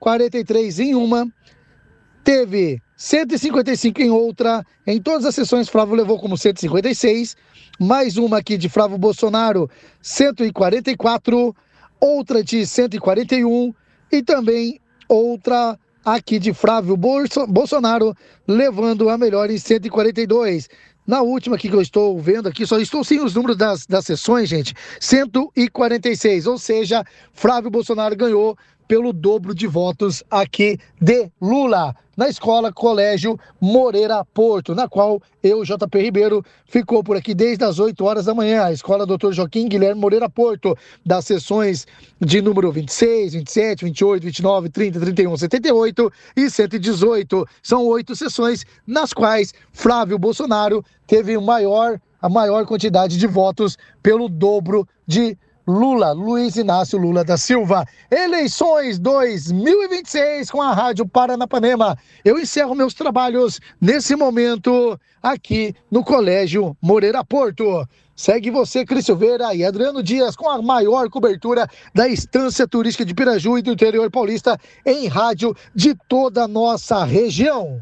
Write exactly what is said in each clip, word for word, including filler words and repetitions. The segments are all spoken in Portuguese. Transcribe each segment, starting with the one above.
quarenta e três em uma, teve cento e cinquenta e cinco em outra. Em todas as sessões, Flávio levou como cento e cinquenta e seis. Mais uma aqui de Flávio Bolsonaro, cento e quarenta e quatro. Outra de cento e quarenta e um. E também outra aqui de Flávio Bolso- Bolsonaro, levando a melhor em cento e quarenta e dois. Na última aqui que eu estou vendo aqui, só estou sem os números das, das sessões, gente, cento e quarenta e seis, ou seja, Flávio Bolsonaro ganhou pelo dobro de votos aqui de Lula, na escola Colégio Moreira Porto, na qual eu, J P Ribeiro, ficou por aqui desde as oito horas da manhã, a escola doutor Joaquim Guilherme Moreira Porto, das sessões de número vinte e seis, vinte e sete, vinte e oito, vinte e nove, trinta, trinta e um, setenta e oito e cento e dezoito. São oito sessões nas quais Flávio Bolsonaro teve o maior, a maior quantidade de votos pelo dobro de Lula, Luiz Inácio Lula da Silva. Eleições dois mil e vinte e seis com a Rádio Paranapanema. Eu encerro meus trabalhos nesse momento aqui no Colégio Moreira Porto. Segue você, Cris Silveira e Adriano Dias, com a maior cobertura da Estância Turística de Piraju e do interior paulista em rádio de toda a nossa região.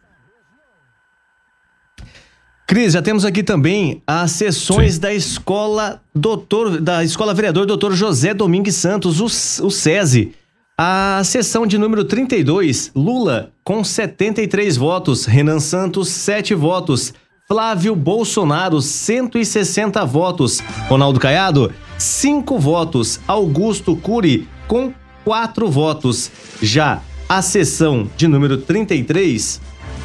Cris, já temos aqui também as sessões Sim. da escola doutor, da escola vereador doutor José Domingues Santos, o, o SESI. A sessão de número trinta e dois, Lula com setenta e três votos, Renan Santos sete votos, Flávio Bolsonaro cento e sessenta votos, Ronaldo Caiado cinco votos, Augusto Cury com quatro votos. Já a sessão de número trinta e três,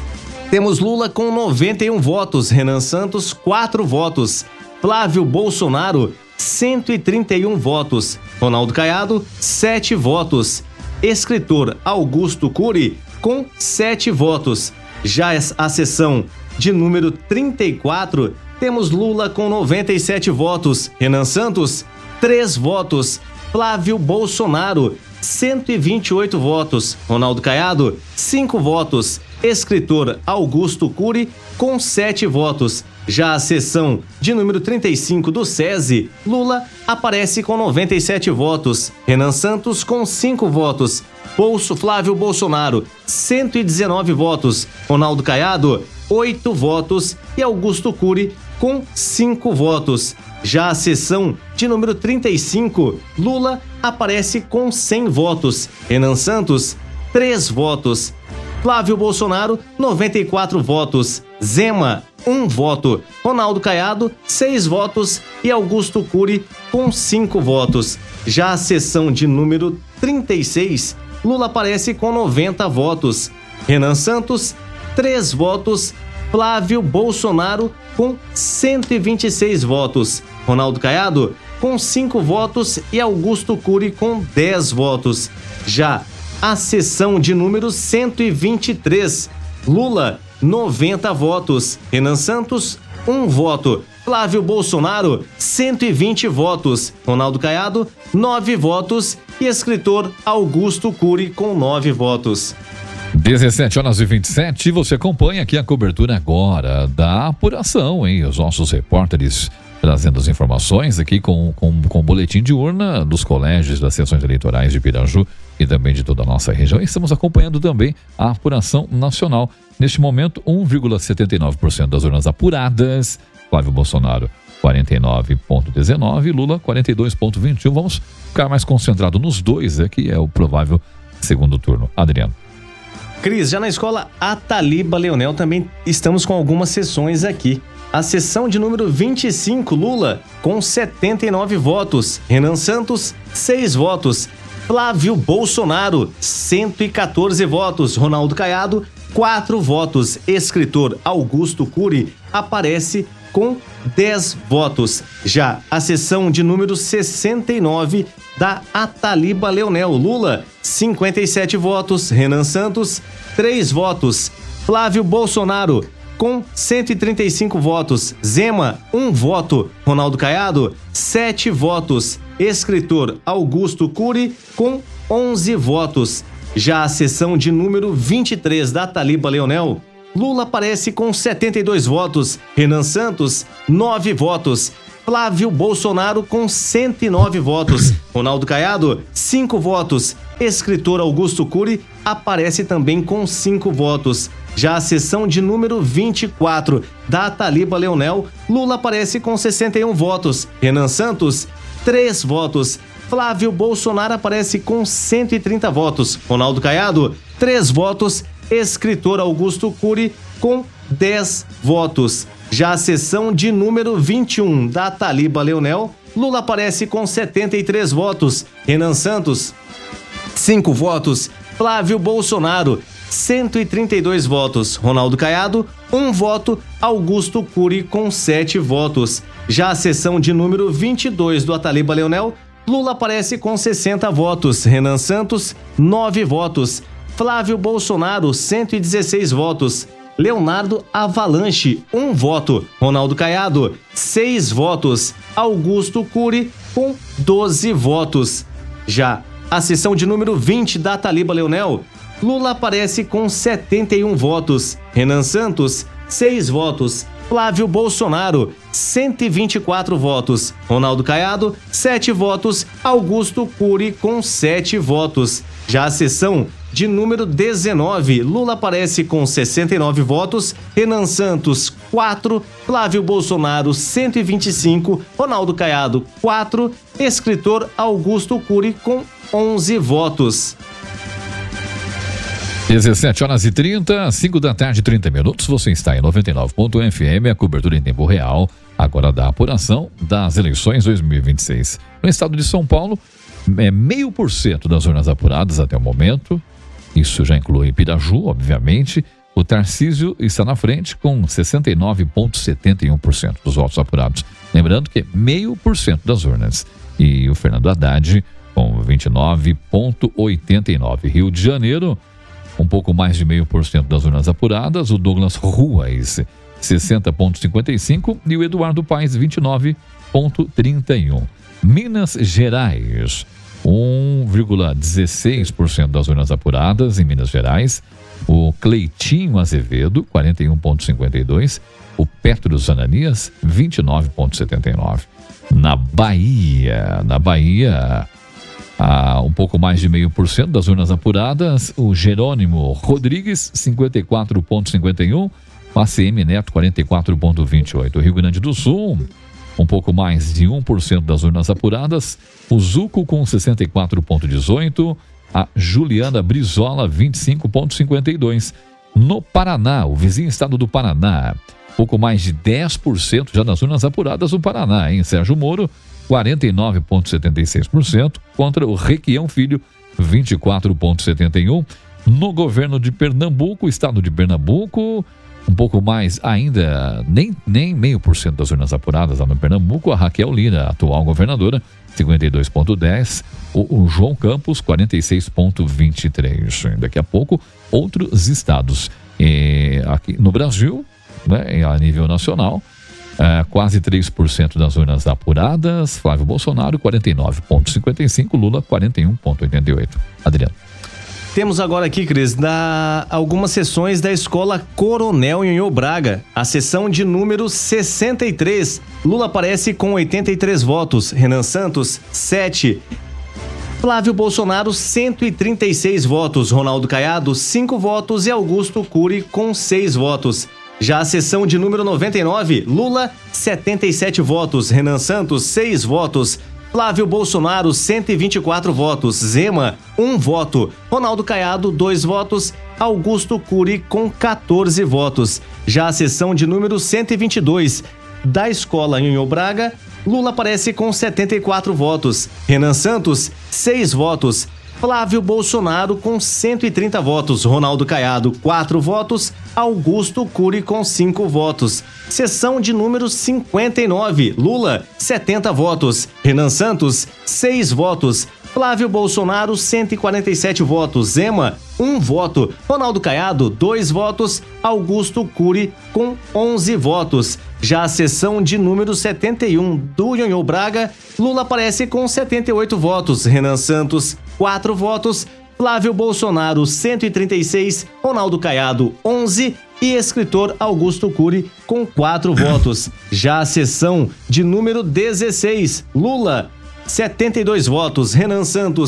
temos Lula com noventa e um votos, Renan Santos quatro votos, Flávio Bolsonaro cento e trinta e um votos, Ronaldo Caiado sete votos, escritor Augusto Cury com sete votos. Já a sessão de número trinta e quatro, temos Lula com noventa e sete votos, Renan Santos três votos, Flávio Bolsonaro cento e vinte e oito votos, Ronaldo Caiado cinco votos, escritor Augusto Cury com sete votos. Já a sessão de número trinta e cinco do SESI, Lula aparece com noventa e sete votos, Renan Santos com cinco votos, Bolso Flávio Bolsonaro cento e dezenove votos, Ronaldo Caiado oito votos e Augusto Cury com cinco votos. Já a sessão de número trinta e cinco, Lula aparece com cem votos, Renan Santos três votos, Flávio Bolsonaro noventa e quatro votos, Zema um voto, Ronaldo Caiado seis votos e Augusto Cury com cinco votos. Já a sessão de número trinta e seis, Lula aparece com noventa votos, Renan Santos três votos, Flávio Bolsonaro com cento e vinte e seis votos, Ronaldo Caiado com cinco votos e Augusto Cury com dez votos. Já a sessão de número cento e vinte e três, Lula noventa votos, Renan Santos um voto, Flávio Bolsonaro cento e vinte votos, Ronaldo Caiado nove votos e escritor Augusto Cury com nove votos. dezessete horas e vinte e sete, você acompanha aqui a cobertura agora da apuração, hein? Os nossos repórteres trazendo as informações aqui com, com, com o boletim de urna dos colégios das sessões eleitorais de Piraju e também de toda a nossa região. E estamos acompanhando também a apuração nacional. Neste momento, um vírgula setenta e nove por cento das urnas apuradas, Flávio Bolsonaro quarenta e nove vírgula dezenove, Lula quarenta e dois vírgula vinte e um. Vamos ficar mais concentrado nos dois, é, que é o provável segundo turno. Adriano. Cris, já na escola Ataliba Leonel também estamos com algumas sessões aqui. A sessão de número vinte e cinco, Lula com setenta e nove votos, Renan Santos seis votos, Flávio Bolsonaro cento e quatorze votos, Ronaldo Caiado quatro votos, escritor Augusto Cury aparece com dez votos. Já a sessão de número sessenta e nove da Ataliba Leonel, Lula cinquenta e sete votos, Renan Santos três votos, Flávio Bolsonaro com cento e trinta e cinco votos, Zema um voto, Ronaldo Caiado sete votos, escritor Augusto Cury com onze votos. Já a sessão de número vinte e três da Ataliba Leonel, Lula aparece com setenta e dois votos, Renan Santos nove votos, Flávio Bolsonaro com cento e nove votos, Ronaldo Caiado cinco votos, escritor Augusto Cury aparece também com cinco votos. Já a seção de número vinte e quatro da Taliba Leonel, Lula aparece com sessenta e um votos. Renan Santos, três votos. Flávio Bolsonaro aparece com cento e trinta votos. Ronaldo Caiado, três votos. Escritor Augusto Cury com dez votos. Já a seção de número vinte e um da Taliba Leonel, Lula aparece com setenta e três votos. Renan Santos, cinco votos. Flávio Bolsonaro, cento e trinta e dois votos. Ronaldo Caiado, um voto. Augusto Cury com sete votos. Já a seção de número vinte e dois do Taliba Leonel, Lula aparece com sessenta votos. Renan Santos, nove votos. Flávio Bolsonaro, cento e dezesseis votos. Leonardo Avalanche, um voto. Ronaldo Caiado, seis votos. Augusto Cury com doze votos. Já a seção de número vinte da Taliba Leonel, Lula aparece com setenta e um votos. Renan Santos, seis votos. Flávio Bolsonaro, cento e vinte e quatro votos. Ronaldo Caiado, sete votos. Augusto Cury com sete votos. Já a seção de número dezenove, Lula aparece com sessenta e nove votos. Renan Santos, quatro. Flávio Bolsonaro, cento e vinte e cinco. Ronaldo Caiado, quatro. Escritor Augusto Cury com onze votos. dezessete horas e trinta, cinco da tarde, trinta minutos. Você está em noventa e nove ponto F M, a cobertura em tempo real, agora da apuração das eleições dois mil e vinte e seis. No estado de São Paulo, é meio por cento das urnas apuradas até o momento. Isso já inclui Piraju, obviamente. O Tarcísio está na frente com sessenta e nove vírgula setenta e um por cento dos votos apurados. Lembrando que é meio por cento das urnas. E o Fernando Haddad com vinte e nove vírgula oitenta e nove. Rio de Janeiro, um pouco mais de meio por cento das urnas apuradas. O Douglas Ruas, sessenta vírgula cinquenta e cinco. E o Eduardo Paes, vinte e nove vírgula trinta e um. Minas Gerais, um vírgula dezesseis por cento das urnas apuradas em Minas Gerais. O Cleitinho Azevedo, quarenta e um vírgula cinquenta e dois. O Petros Ananias, vinte e nove vírgula setenta e nove. Na Bahia, na Bahia, a um pouco mais de meio por cento das urnas apuradas. O Jerônimo Rodrigues, cinquenta e quatro vírgula cinquenta e um. O A C M Neto, quarenta e quatro vírgula vinte e oito. O Rio Grande do Sul, um pouco mais de um por cento das urnas apuradas. O Zuco com sessenta e quatro vírgula dezoito. A Juliana Brizola, vinte e cinco vírgula cinquenta e dois. No Paraná, o vizinho estado do Paraná, pouco mais de dez por cento já nas urnas apuradas do Paraná, hein? Sérgio Moro, quarenta e nove vírgula setenta e seis por cento, contra o Requião Filho, vinte e quatro vírgula setenta e um por cento. No governo de Pernambuco, o estado de Pernambuco, um pouco mais ainda, nem, nem meio por cento das urnas apuradas lá no Pernambuco. A Raquel Lira, atual governadora, cinquenta e dois vírgula dez. O, o João Campos, quarenta e seis vírgula vinte e três. Daqui a pouco, outros estados. E aqui no Brasil, né, a nível nacional, é, quase três por cento das urnas apuradas. Flávio Bolsonaro, quarenta e nove vírgula cinquenta e cinco. Lula, quarenta e um vírgula oitenta e oito. Adriano. Temos agora aqui, Cris, da, algumas sessões da Escola Coronel Nhonhô Braga. A sessão de número sessenta e três. Lula aparece com oitenta e três votos. Renan Santos, sete. Flávio Bolsonaro, cento e trinta e seis votos. Ronaldo Caiado, cinco votos. E Augusto Cury com seis votos. Já a sessão de número noventa e nove. Lula, setenta e sete votos. Renan Santos, seis votos. Flávio Bolsonaro, cento e vinte e quatro votos. Zema, um voto. Ronaldo Caiado, dois votos. Augusto Cury com quatorze votos. Já a sessão de número cento e vinte e dois da Escola Nhonhô Braga, Lula aparece com setenta e quatro votos. Renan Santos, seis votos. Flávio Bolsonaro com cento e trinta votos. Ronaldo Caiado, quatro votos. Augusto Cury com cinco votos. Sessão de número cinquenta e nove. Lula, setenta votos. Renan Santos, seis votos. Flávio Bolsonaro, cento e quarenta e sete votos. Zema, um voto. Ronaldo Caiado, dois votos. Augusto Cury com onze votos. Já a sessão de número setenta e um do Nhonhô Braga, Lula aparece com setenta e oito votos. Renan Santos, quatro votos. Flávio Bolsonaro, cento e trinta e seis. Ronaldo Caiado, onze. E escritor Augusto Cury com quatro votos. Já a sessão de número dezesseis. Lula, setenta e dois votos. Renan Santos,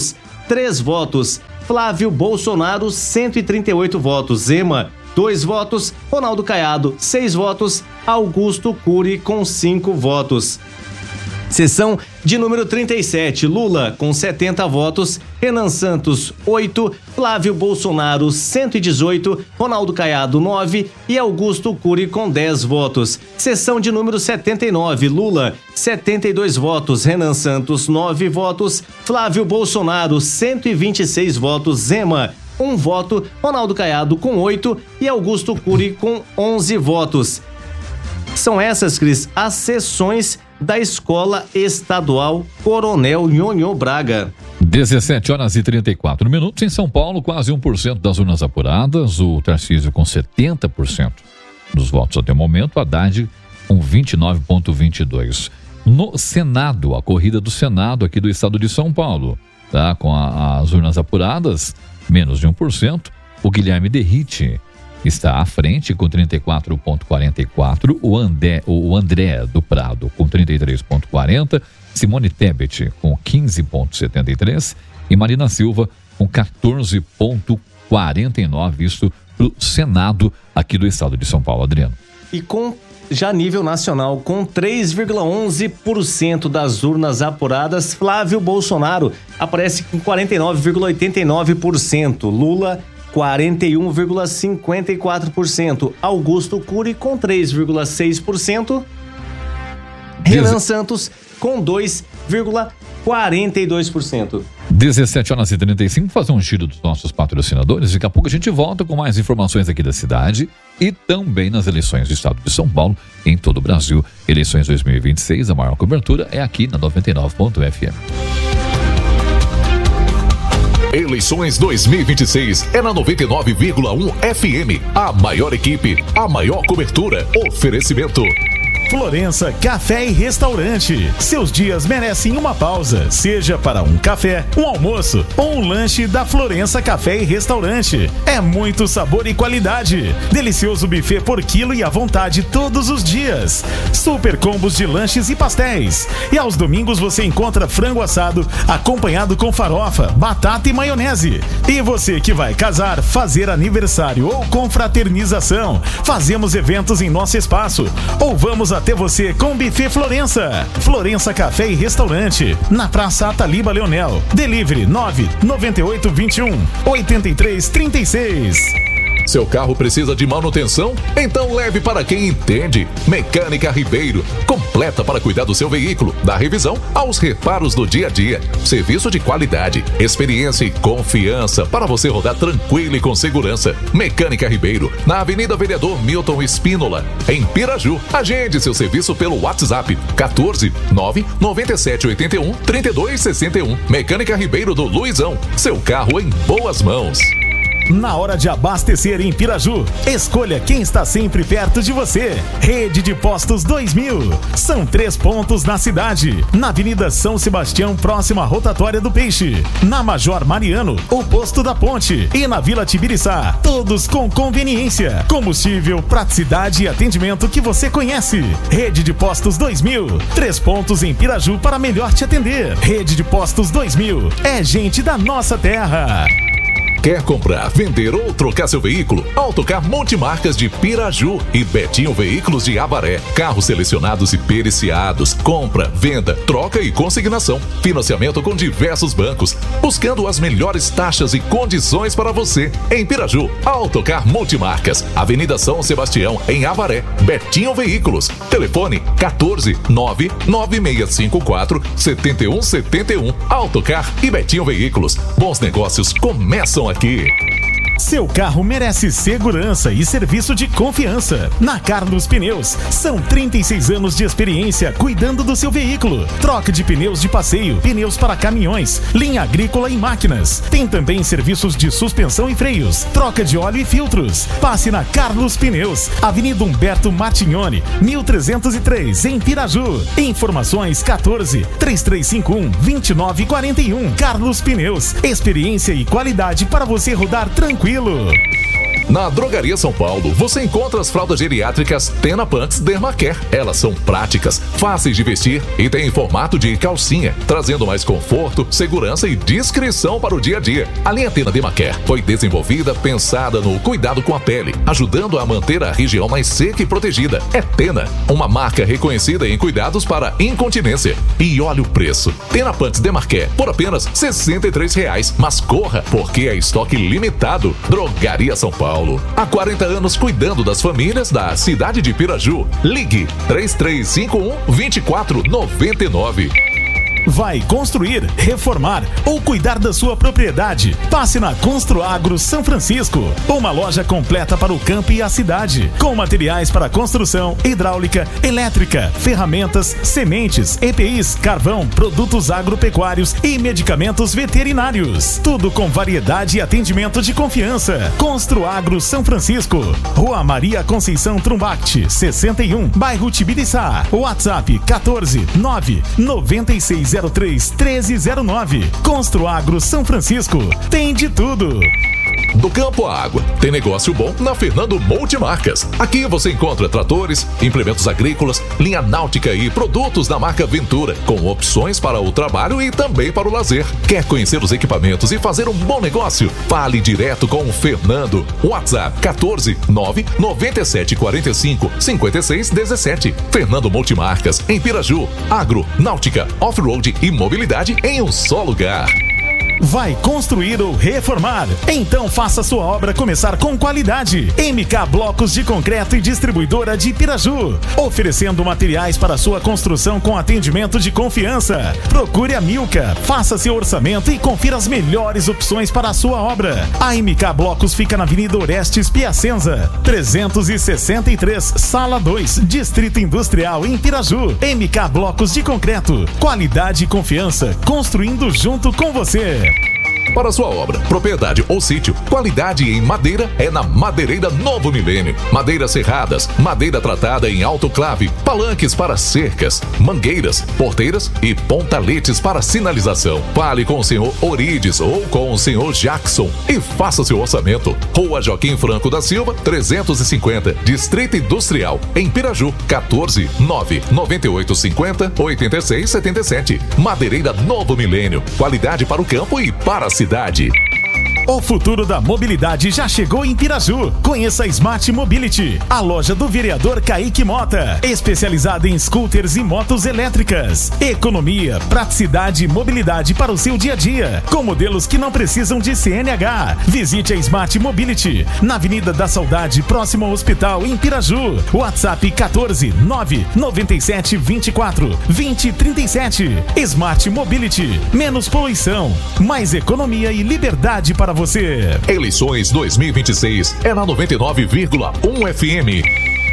três votos. Flávio Bolsonaro, cento e trinta e oito votos. Zema, dois votos. Ronaldo Caiado, seis votos. Augusto Cury, com cinco votos. Sessão de número trinta e sete, Lula com setenta votos, Renan Santos oito, Flávio Bolsonaro cento e dezoito, Ronaldo Caiado nove e Augusto Cury com dez votos. Sessão de número setenta e nove, Lula setenta e dois votos, Renan Santos nove votos, Flávio Bolsonaro cento e vinte e seis votos, Zema um voto, Ronaldo Caiado com oito e Augusto Cury com onze votos. São essas, Cris, as sessões da Escola Estadual Coronel Nhonhô Braga. dezessete horas e trinta e quatro minutos. Em São Paulo, quase um por cento das urnas apuradas. O Tarcísio com setenta por cento dos votos até o momento. Haddad com vinte e nove vírgula vinte e dois. No Senado, a corrida do Senado aqui do estado de São Paulo, tá? Com a, as urnas apuradas, menos de um por cento. O Guilherme Derrite está à frente com trinta e quatro vírgula quarenta e quatro, o André, o André do Prado com trinta e três vírgula quarenta, Simone Tebet com quinze vírgula setenta e três e Marina Silva com quatorze vírgula quarenta e nove, isso pro Senado aqui do estado de São Paulo, Adriano. E com já nível nacional, com três vírgula onze por cento das urnas apuradas, Flávio Bolsonaro aparece com quarenta e nove vírgula oitenta e nove por cento, Lula quarenta e um vírgula cinquenta e quatro por cento, Augusto Cury com três vírgula seis por cento, Renan Dez... Santos com dois vírgula quarenta e dois por cento. dezessete horas e trinta e cinco, fazer um giro dos nossos patrocinadores. Daqui a pouco a gente volta com mais informações aqui da cidade e também nas eleições do estado de São Paulo, em todo o Brasil. Eleições dois mil e vinte e seis, a maior cobertura é aqui na noventa e nove ponto F M. Eleições dois mil e vinte e seis é na noventa e nove vírgula um F M. A maior equipe, a maior cobertura. Oferecimento Florença Café e Restaurante. Seus dias merecem uma pausa, seja para um café, um almoço ou um lanche da Florença Café e Restaurante. É muito sabor e qualidade. Delicioso buffet por quilo e à vontade todos os dias. Super combos de lanches e pastéis. E aos domingos você encontra frango assado acompanhado com farofa, batata e maionese. E você que vai casar, fazer aniversário ou confraternização, fazemos eventos em nosso espaço ou vamos a até você com Buffet Florença. Florença Café e Restaurante, na Praça Ataliba Leonel. Delivery nove nove oito dois um oito três três seis. Seu carro precisa de manutenção? Então leve para quem entende. Mecânica Ribeiro, completa para cuidar do seu veículo, da revisão aos reparos do dia a dia. Serviço de qualidade, experiência e confiança para você rodar tranquilo e com segurança. Mecânica Ribeiro, na Avenida Vereador Milton Espínola, em Piraju. Agende seu serviço pelo WhatsApp quatorze nove nove sete oito um três dois seis um. Mecânica Ribeiro do Luizão, seu carro em boas mãos. Na hora de abastecer em Piraju, escolha quem está sempre perto de você. Rede de Postos dois mil. São três pontos na cidade. Na Avenida São Sebastião, próxima à Rotatória do Peixe. Na Major Mariano, o Posto da Ponte. E na Vila Tibiriçá, todos com conveniência, combustível, praticidade e atendimento que você conhece. Rede de Postos dois mil. Três pontos em Piraju para melhor te atender. Rede de Postos dois mil. É gente da nossa terra. Quer comprar, vender ou trocar seu veículo? Autocar Multimarcas de Piraju e Betinho Veículos de Avaré. Carros selecionados e periciados. Compra, venda, troca e consignação. Financiamento com diversos bancos. Buscando as melhores taxas e condições para você. Em Piraju, Autocar Multimarcas. Avenida São Sebastião, em Avaré. Betinho Veículos. Telefone quatorze nove nove seis cinco quatro sete um sete um. Autocar e Betinho Veículos. Bons negócios começam aqui. Seu carro merece segurança e serviço de confiança. Na Carlos Pneus, são trinta e seis anos de experiência cuidando do seu veículo. Troca de pneus de passeio, pneus para caminhões, linha agrícola e máquinas. Tem também serviços de suspensão e freios, troca de óleo e filtros. Passe na Carlos Pneus, Avenida Humberto Martignoni, mil trezentos e três, em Piraju. Informações quatorze, três três cinco um, dois nove quatro um. Carlos Pneus, experiência e qualidade para você rodar tranquilo. Na Drogaria São Paulo, você encontra as fraldas geriátricas Tena Pants Dermacare. Elas são práticas, fáceis de vestir e têm formato de calcinha, trazendo mais conforto, segurança e discrição para o dia a dia. A linha Tena Dermacare foi desenvolvida pensada no cuidado com a pele, ajudando a manter a região mais seca e protegida. É Tena, uma marca reconhecida em cuidados para incontinência. E olha o preço. Tena Pants Dermacare por apenas sessenta e três reais. Mas corra, porque é estoque limitado. Drogaria São Paulo. Há quarenta anos cuidando das famílias da cidade de Piraju. Ligue três três cinco um, dois quatro nove nove. Vai construir, reformar ou cuidar da sua propriedade? Passe na Construagro São Francisco, uma loja completa para o campo e a cidade, com materiais para construção, hidráulica, elétrica, ferramentas, sementes, E P Is, carvão, produtos agropecuários e medicamentos veterinários. Tudo com variedade e atendimento de confiança. Construagro São Francisco, Rua Maria Conceição Trumbacti, sessenta e um, bairro Tibiriçá. WhatsApp quatorze, nove, noventa e seis zero três, treze zero nove. Construagro São Francisco. Tem de tudo. Do campo à água, tem negócio bom na Fernando Multimarcas. Aqui você encontra tratores, implementos agrícolas, linha náutica e produtos da marca Ventura, com opções para o trabalho e também para o lazer. Quer conhecer os equipamentos e fazer um bom negócio? Fale direto com o Fernando. WhatsApp quatorze, nove, noventa e sete quarenta e cinco, cinquenta e seis dezessete. Fernando Multimarcas, em Piraju. Agro, náutica, off-road e mobilidade em um só lugar. Vai construir ou reformar? Então faça sua obra começar com qualidade. M K Blocos de Concreto e Distribuidora de Piraju, oferecendo materiais para sua construção com atendimento de confiança. Procure a Milka, faça seu orçamento e confira as melhores opções para a sua obra. A M K Blocos fica na Avenida Orestes Piacenza, trezentos e sessenta e três, Sala dois, Distrito Industrial em Piraju. M K Blocos de Concreto, qualidade e confiança, construindo junto com você. Para sua obra, propriedade ou sítio, qualidade em madeira é na Madeireira Novo Milênio. Madeiras serradas, madeira tratada em autoclave, palanques para cercas, mangueiras, porteiras e pontaletes para sinalização. Fale com o senhor Orides ou com o senhor Jackson e faça seu orçamento. Rua Joaquim Franco da Silva, trezentos e cinquenta, Distrito Industrial, em Piraju, quatorze, nove, noventa e oito cinquenta, oitenta e seis setenta e sete. Madeireira Novo Milênio, qualidade para o campo e para a cidade. O futuro da mobilidade já chegou em Piraju. Conheça a Smart Mobility, a loja do vereador Kaique Mota, especializada em scooters e motos elétricas. Economia, praticidade e mobilidade para o seu dia a dia, com modelos que não precisam de C N H. Visite a Smart Mobility, na Avenida da Saudade, próximo ao hospital, em Piraju. WhatsApp quatorze, nove, noventa e sete, vinte e quatro, vinte, trinta e sete. Smart Mobility, menos poluição, mais economia e liberdade para você. Eleições dois mil e vinte e seis é na noventa e nove vírgula um F M.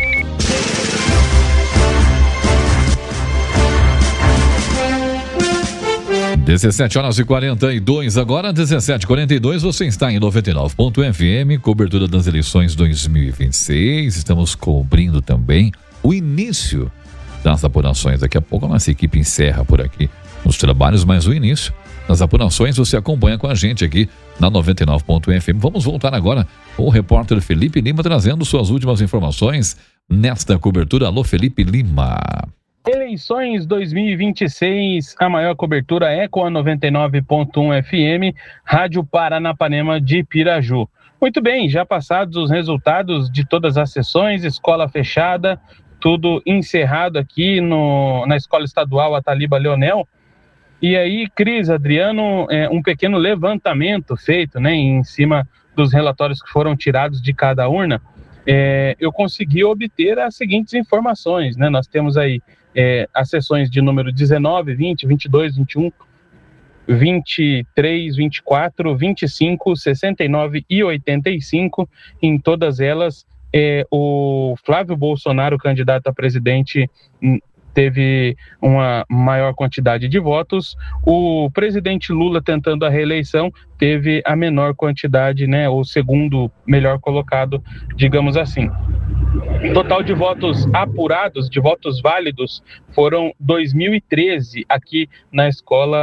dezessete horas e quarenta e dois, agora dezessete e quarenta e dois, você está em noventa e nove ponto F M, cobertura das eleições dois mil e vinte e seis. Estamos cobrindo também o início das apurações. Daqui a pouco a nossa equipe encerra por aqui os trabalhos, mas o início das apurações você acompanha com a gente aqui na noventa e nove ponto F M. Vamos voltar agora com o repórter Felipe Lima trazendo suas últimas informações nesta cobertura. Alô, Felipe Lima. Eleições dois mil e vinte e seis, a maior cobertura é com a noventa e nove ponto um F M, Rádio Paranapanema de Piraju. Muito bem, já passados os resultados de todas as sessões, escola fechada, tudo encerrado aqui no, na Escola Estadual Ataliba Leonel. E aí, Cris, Adriano, é, um pequeno levantamento feito, né, em cima dos relatórios que foram tirados de cada urna, é, eu consegui obter as seguintes informações, né? Nós temos aí é, as sessões de número dezenove, vinte, vinte e dois, vinte e um, vinte e três, vinte e quatro, vinte e cinco, sessenta e nove e oitenta e cinco. Em todas elas, é, o Flávio Bolsonaro, candidato a presidente, teve uma maior quantidade de votos. O presidente Lula, tentando a reeleição, teve a menor quantidade, né, o segundo melhor colocado, digamos assim. Total de votos apurados, de votos válidos, foram dois mil e treze aqui na Escola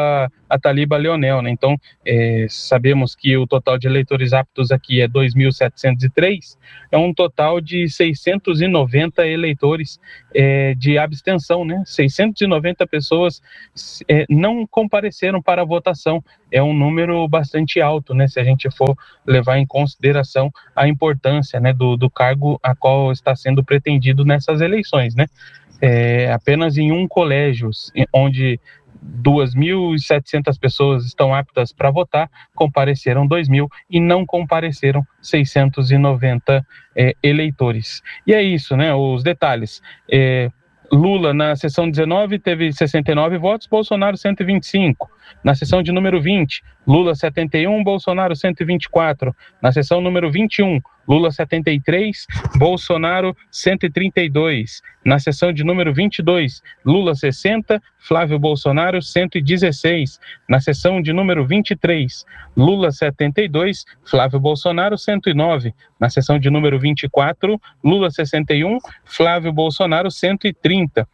a Taliba Leonel, né? Então, é, sabemos que o total de eleitores aptos aqui é dois mil setecentos e três, é um total de seiscentos e noventa eleitores é, de abstenção, né? seiscentos e noventa pessoas é, não compareceram para a votação. É um número bastante alto, né? Se a gente for levar em consideração a importância, né, do, do cargo a qual está sendo pretendido nessas eleições, né? É, apenas em um colégio, onde duas mil e setecentas pessoas estão aptas para votar, compareceram dois mil e não compareceram seiscentos e noventa é, eleitores. E é isso, né? Os detalhes. É, Lula, na sessão dezenove, teve sessenta e nove votos, Bolsonaro cento e vinte e cinco. Na sessão de número vinte, Lula setenta e um, Bolsonaro cento e vinte e quatro. Na sessão número vinte e um, Lula setenta e três, Bolsonaro cento e trinta e dois. Na sessão de número vinte e dois, Lula sessenta, Flávio Bolsonaro cento e dezesseis. Na sessão de número vinte e três, Lula setenta e dois, Flávio Bolsonaro cento e nove. Na sessão de número vinte e quatro, Lula sessenta e um, Flávio Bolsonaro cento e trinta.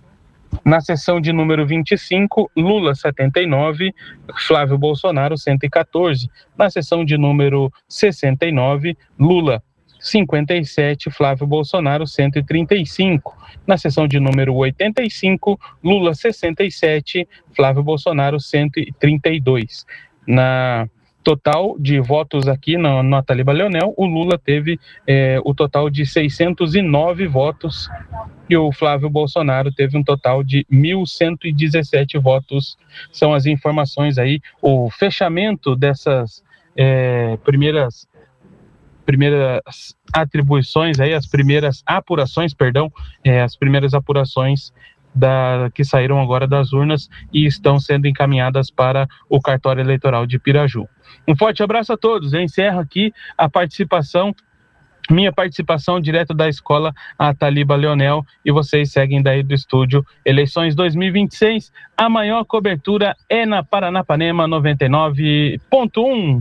Na sessão de número vinte e cinco, Lula setenta e nove, Flávio Bolsonaro cento e quatorze. Na sessão de número sessenta e nove, Lula cinquenta e sete, Flávio Bolsonaro cento e trinta e cinco. Na sessão de número oitenta e cinco, Lula sessenta e sete, Flávio Bolsonaro cento e trinta e dois. Na total de votos aqui na, na Taliba Leonel, o Lula teve é, o total de seiscentos e nove votos e o Flávio Bolsonaro teve um total de mil cento e dezessete votos. São as informações aí, o fechamento dessas é, primeiras, primeiras atribuições, aí, as primeiras apurações, perdão, é, as primeiras apurações Da, que saíram agora das urnas e estão sendo encaminhadas para o cartório eleitoral de Piraju. Um forte abraço a todos. Eu encerro aqui a participação, minha participação direto da escola a Taliba Leonel, e vocês seguem daí do estúdio. Eleições dois mil e vinte e seis, a maior cobertura é na Paranapanema noventa e nove ponto um.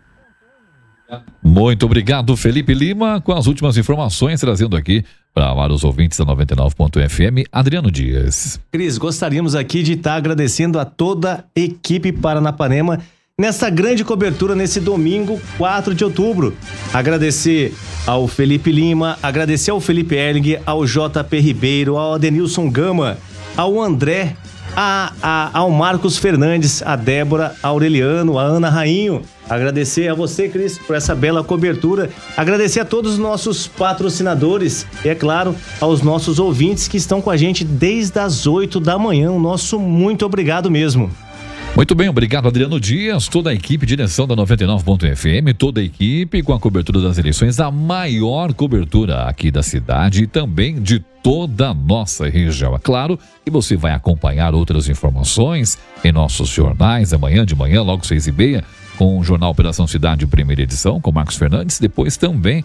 Muito obrigado, Felipe Lima, com as últimas informações, trazendo aqui para os ouvintes da noventa e nove ponto F M, Adriano Dias. Cris, gostaríamos aqui de estar agradecendo a toda a equipe Paranapanema nessa grande cobertura nesse domingo, quatro de outubro. Agradecer ao Felipe Lima, agradecer ao Felipe Erling, ao J P Ribeiro, ao Adenilson Gama, ao André, a, a, ao Marcos Fernandes, a Débora, a Aureliano, a Ana Rainho. Agradecer a você, Cris, por essa bela cobertura. Agradecer a todos os nossos patrocinadores e, é claro, aos nossos ouvintes que estão com a gente desde as oito da manhã. O nosso muito obrigado mesmo. Muito bem, obrigado, Adriano Dias, toda a equipe, direção da noventa e nove ponto F M, toda a equipe com a cobertura das eleições, a maior cobertura aqui da cidade e também de toda a nossa região. É claro que você vai acompanhar outras informações em nossos jornais, amanhã de manhã, logo seis e meia, com o Jornal Operação Cidade, primeira edição, com Marcos Fernandes, depois também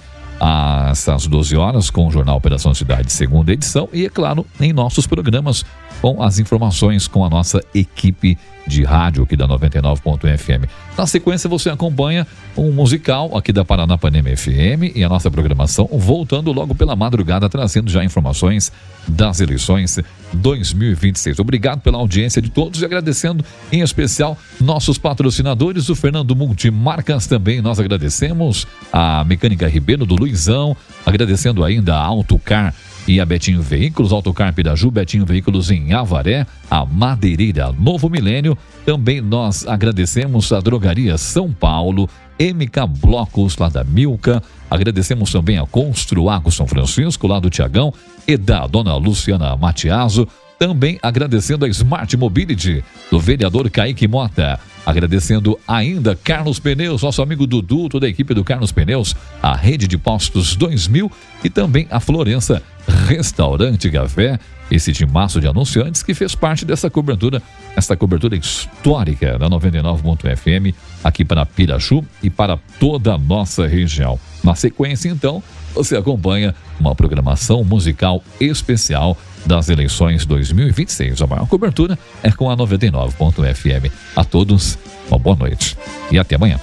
às doze horas com o Jornal Operação Cidade, segunda edição, e é claro, em nossos programas com as informações com a nossa equipe de rádio aqui da noventa e nove ponto F M. Na sequência você acompanha um musical aqui da Paranapanema F M e a nossa programação voltando logo pela madrugada, trazendo já informações das eleições dois mil e vinte e seis. Obrigado pela audiência de todos e agradecendo em especial nossos patrocinadores, o Fernando Multimarcas também, nós agradecemos a Mecânica Ribeiro do Luizão, agradecendo ainda a Autocar e a Betinho Veículos, Autocar Piraju, Betinho Veículos em Avaré, a Madeireira Novo Milênio. Também nós agradecemos a Drogaria São Paulo, M K Blocos lá da Milka. Agradecemos também a Construago São Francisco lá do Tiagão e da dona Luciana Matiaso. Também agradecendo a Smart Mobility do vereador Kaique Mota. Agradecendo ainda Carlos Pneus, nosso amigo Dudu, toda a equipe do Carlos Pneus, a Rede de Postos dois mil e também a Florença Restaurante Café, esse timaço de anunciantes que fez parte dessa cobertura, essa cobertura histórica da noventa e nove ponto F M aqui para Piraju e para toda a nossa região. Na sequência, então, você acompanha uma programação musical especial das eleições dois mil e vinte e seis. A maior cobertura é com a noventa e nove ponto F M. A todos, uma boa noite e até amanhã.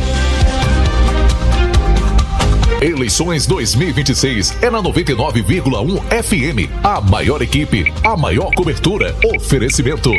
Eleições dois mil e vinte e seis é na noventa e nove vírgula um F M. A maior equipe, a maior cobertura. Oferecimento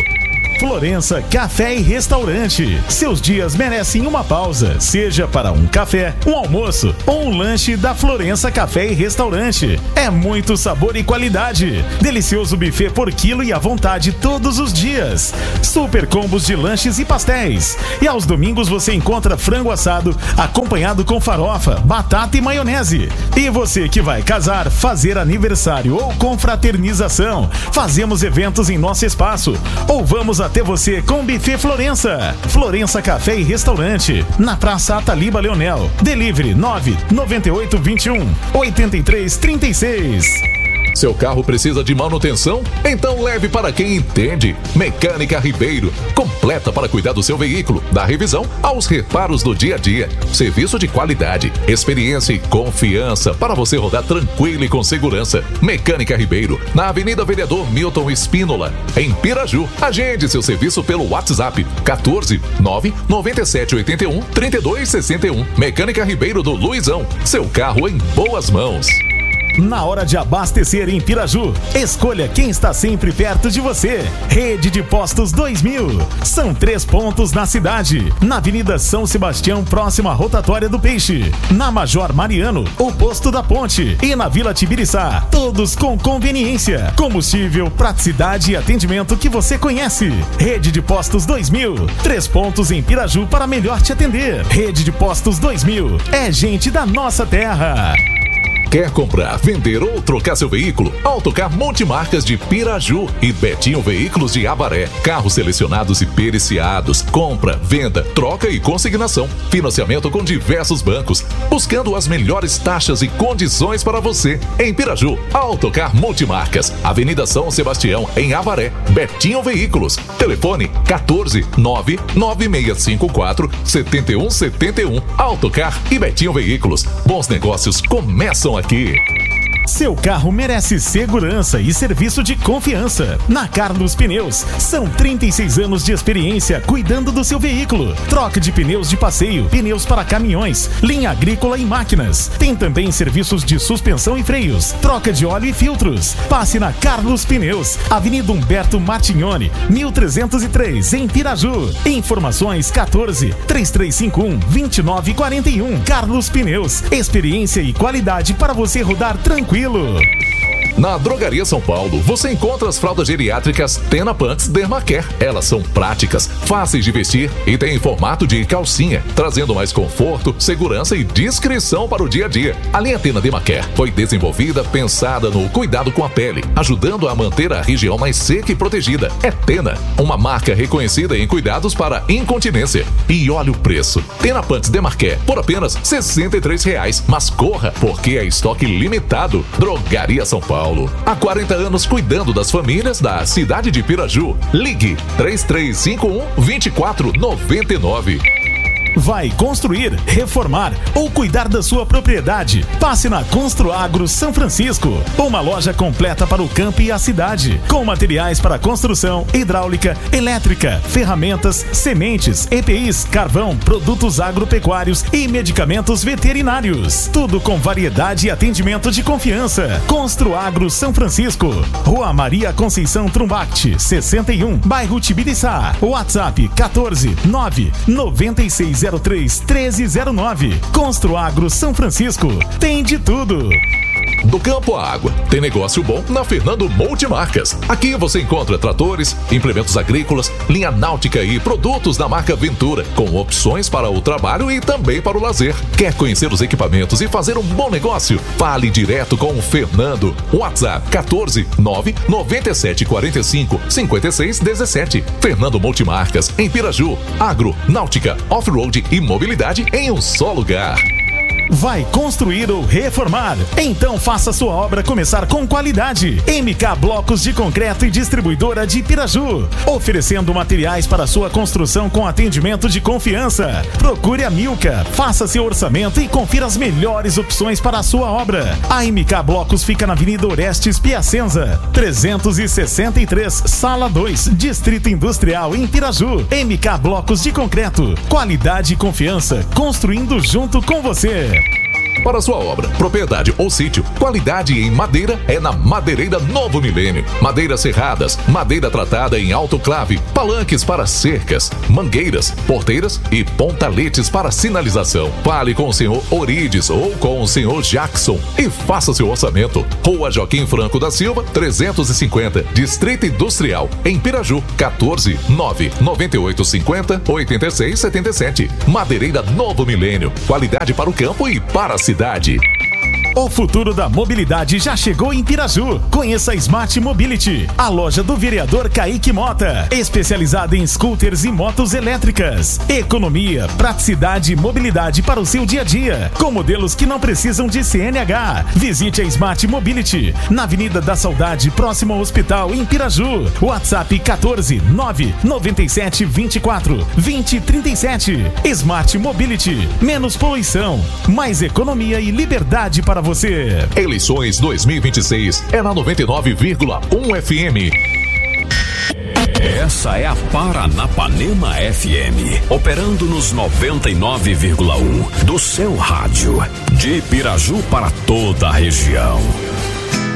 Florença Café e Restaurante. Seus dias merecem uma pausa, seja para um café, um almoço ou um lanche da Florença Café e Restaurante. É muito sabor e qualidade. Delicioso buffet por quilo e à vontade todos os dias. Super combos de lanches e pastéis. E aos domingos você encontra frango assado acompanhado com farofa, batata e maionese. E você que vai casar, fazer aniversário ou confraternização, fazemos eventos em nosso espaço. Ou vamos até você com Buffet Florença. Florença Café e Restaurante, na Praça Ataliba Leonel. Delivery nove nove oito dois um oito três três seis. Seu carro precisa de manutenção? Então leve para quem entende. Mecânica Ribeiro, completa para cuidar do seu veículo, da revisão aos reparos do dia a dia. Serviço de qualidade, experiência e confiança para você rodar tranquilo e com segurança. Mecânica Ribeiro, na Avenida Vereador Milton Espínola, em Piraju. Agende seu serviço pelo WhatsApp quatorze nove nove sete oito um três dois seis um. Mecânica Ribeiro do Luizão, seu carro em boas mãos. Na hora de abastecer em Piraju, escolha quem está sempre perto de você. Rede de Postos dois mil. São três pontos na cidade. Na Avenida São Sebastião, próximo à Rotatória do Peixe. Na Major Mariano, o Posto da Ponte. E na Vila Tibiriçá, todos com conveniência, combustível, praticidade e atendimento que você conhece. Rede de Postos dois mil. Três pontos em Piraju para melhor te atender. Rede de Postos dois mil. É gente da nossa terra. Quer comprar, vender ou trocar seu veículo? Autocar Multimarcas de Piraju e Betinho Veículos de Avaré. Carros selecionados e periciados. Compra, venda, troca e consignação. Financiamento com diversos bancos. Buscando as melhores taxas e condições para você. Em Piraju, Autocar Multimarcas. Avenida São Sebastião, em Avaré. Betinho Veículos. Telefone quatorze nove nove seis cinco quatro sete um sete um. Autocar e Betinho Veículos. Bons negócios começam aqui. Seu carro merece segurança e serviço de confiança. Na Carlos Pneus, são trinta e seis anos de experiência cuidando do seu veículo. Troca de pneus de passeio, pneus para caminhões, linha agrícola e máquinas. Tem também serviços de suspensão e freios, troca de óleo e filtros. Passe na Carlos Pneus, Avenida Humberto Martignoni, mil trezentos e três, em Piraju. Informações quatorze, três três cinco um, dois nove quatro um. Carlos Pneus, experiência e qualidade para você rodar tranquilo. Na Drogaria São Paulo, você encontra as fraldas geriátricas Tena Pants Dermacare. Elas são práticas, fáceis de vestir e têm formato de calcinha, trazendo mais conforto, segurança e discrição para o dia a dia. A linha Tena Dermacare foi desenvolvida pensada no cuidado com a pele, ajudando a manter a região mais seca e protegida. É Tena, uma marca reconhecida em cuidados para incontinência. E olha o preço. Tena Pants Dermacare por apenas sessenta e três reais. Mas corra, porque é estoque limitado. Drogaria São Paulo. Há quarenta anos cuidando das famílias da cidade de Piraju. Ligue três três cinco um, dois quatro nove nove. Vai construir, reformar ou cuidar da sua propriedade? Passe na Construagro São Francisco, uma loja completa para o campo e a cidade, com materiais para construção, hidráulica, elétrica, ferramentas, sementes, E P Is, carvão, produtos agropecuários e medicamentos veterinários. Tudo com variedade e atendimento de confiança. Construagro São Francisco, Rua Maria Conceição Trumbacti, sessenta e um, bairro Tibiriçá. WhatsApp quatorze, nove nove seis zero três, treze zero nove. Construagro São Francisco. Tem de tudo. Do campo à água, tem negócio bom na Fernando Multimarcas. Aqui você encontra tratores, implementos agrícolas, linha náutica e produtos da marca Ventura, com opções para o trabalho e também para o lazer. Quer conhecer os equipamentos e fazer um bom negócio? Fale direto com o Fernando. WhatsApp quatorze, nove nove sete quatro cinco, cinco seis um sete. Fernando Multimarcas, em Piraju. Agro, náutica, off-road e mobilidade em um só lugar. Vai construir ou reformar? Então faça sua obra começar com qualidade. M K Blocos de Concreto e Distribuidora de Piraju, oferecendo materiais para sua construção com atendimento de confiança. Procure a Milka, faça seu orçamento e confira as melhores opções para a sua obra. A M K Blocos fica na Avenida Orestes Piacenza, trezentos e sessenta e três, Sala dois, Distrito Industrial, em Piraju. M K Blocos de Concreto, qualidade e confiança, construindo junto com você. Para sua obra, propriedade ou sítio, qualidade em madeira é na Madeireira Novo Milênio. Madeiras serradas, madeira tratada em autoclave, palanques para cercas, mangueiras, porteiras e pontaletes para sinalização. Fale com o senhor Orides ou com o senhor Jackson e faça seu orçamento. Rua Joaquim Franco da Silva, trezentos e cinquenta, Distrito Industrial, em Piraju, quatorze, nove, noventa e oito, cinquenta, oitenta e seis, setenta e sete. Madeireira Novo Milênio, qualidade para o campo e para a cidade. O futuro da mobilidade já chegou em Piraju. Conheça a Smart Mobility, a loja do vereador Kaique Mota, especializada em scooters e motos elétricas. Economia, praticidade e mobilidade para o seu dia a dia, com modelos que não precisam de C N H. Visite a Smart Mobility, na Avenida da Saudade, próximo ao hospital, em Piraju. WhatsApp quatorze, nove, noventa e sete, vinte e quatro, vinte, trinta e sete. Smart Mobility, menos poluição, mais economia e liberdade para você. Você. Eleições dois mil e vinte e seis é na noventa e nove vírgula um F M. Essa é a Paranapanema F M, operando nos noventa e nove vírgula um do seu rádio, de Piraju para toda a região.